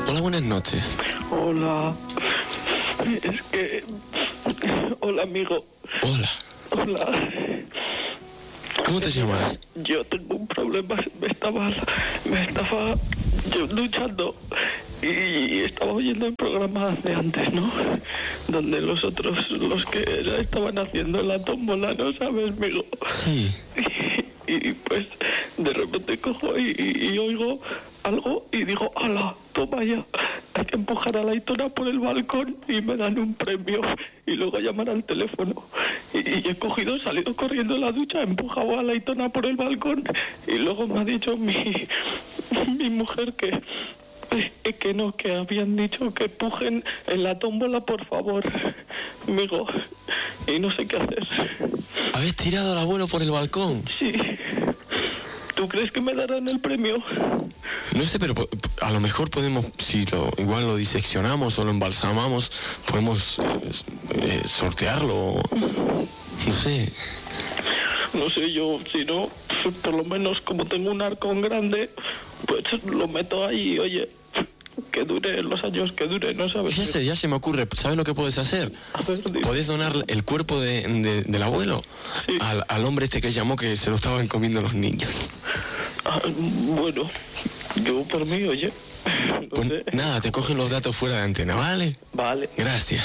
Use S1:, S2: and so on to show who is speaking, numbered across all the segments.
S1: Hola, buenas noches.
S2: Hola. Es que... Hola, amigo.
S1: Hola.
S2: Hola.
S1: ¿Cómo te llamas?
S2: Yo tengo un problema. Me estaba yo luchando y estaba oyendo el programa de antes, ¿no? Donde los que estaban haciendo la tómbola, ¿no sabes, amigo?
S1: Sí.
S2: Y pues de repente cojo y oigo algo y digo, ¡hala! Toma ya, hay que empujar a la Aitona por el balcón y me dan un premio y luego llamar al teléfono. Y he cogido, he salido corriendo en la ducha, he empujado a la Aitona por el balcón y luego me ha dicho mi mujer que no, que habían dicho que empujen en la tómbola, por favor, amigo, y no sé qué hacer.
S1: ¿Habéis tirado al abuelo por el balcón?
S2: Sí. ¿Tú crees que me darán el premio?
S1: No sé, pero a lo mejor podemos, si igual lo diseccionamos o lo embalsamamos, podemos sortearlo. No sé.
S2: No sé, yo, si no, por lo menos como tengo un arcón grande, pues lo meto ahí, oye, que dure los años que dure, ¿no sabes?
S1: Ya se me ocurre, ¿sabes lo que puedes hacer?
S2: A ver, dime.
S1: Podés donar el cuerpo del abuelo, sí, al hombre este que llamó que se lo estaban comiendo los niños.
S2: Bueno, yo por mí, oye.
S1: Pues
S2: sé.
S1: Nada, te cogen los datos fuera de antena, ¿vale?
S2: Vale.
S1: Gracias.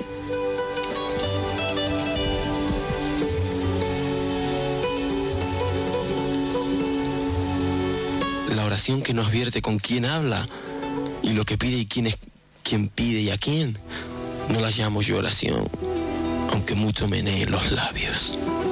S1: La oración que nos advierte con quién habla y lo que pide y quién pide y a quién, no la llamo yo oración, aunque mucho menee los labios.